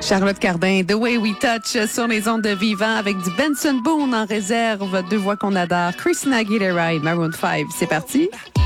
Charlotte Cardin, The Way We Touch sur les ondes de Vivant avec du Benson Boone en réserve, deux voix qu'on adore, Christina Aguilera et Maroon 5. C'est parti.